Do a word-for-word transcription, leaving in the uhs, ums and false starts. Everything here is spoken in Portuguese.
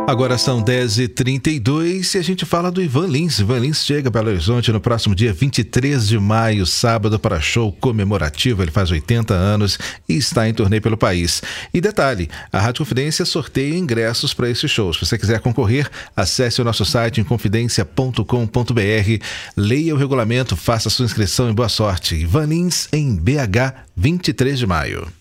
Agora são dez e trinta e dois e a gente fala do Ivan Lins. Ivan Lins chega a Belo Horizonte no próximo dia vinte e três de maio, sábado, para show comemorativo. Ele faz oitenta anos e está em turnê pelo país. E detalhe, a Rádio Confidência sorteia ingressos para esse show. Se você quiser concorrer, acesse o nosso site em confidência ponto com ponto b r, leia o regulamento, faça sua inscrição e boa sorte. Ivan Lins em B H, vinte e três de maio.